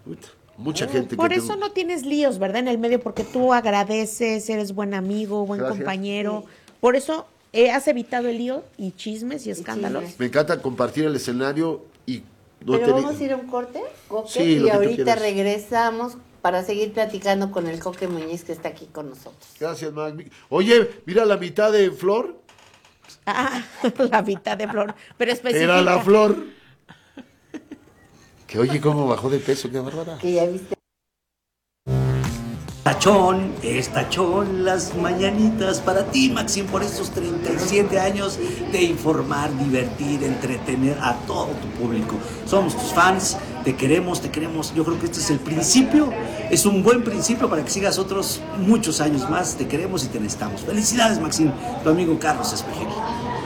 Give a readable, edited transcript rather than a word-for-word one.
Mucha gente Por que eso no tienes líos, ¿verdad? En el medio, porque tú agradeces, eres buen amigo, buen Gracias. compañero. Sí. Por eso has evitado el lío y chismes y escándalos. chismes. me encanta compartir el escenario y no Pero tener... vamos a ir a un corte, Coque, Sí, lo y que tú ahorita quieras. regresamos para seguir platicando con el Coque Muñiz que está aquí con nosotros. Gracias, Mac. Oye, mira la mitad de flor. Ah, la mitad de flor. Pero específica. Era la flor. Que oye, cómo bajó de peso, qué bárbara. Que ya viste. Es tachón, las mañanitas para ti, Maxim, por estos 37 años de informar, divertir, entretener a todo tu público. Somos tus fans, te queremos. Yo creo que este es el principio, es un buen principio para que sigas otros muchos años más. Te queremos y te necesitamos. Felicidades, Maxim, tu amigo Carlos Espejel.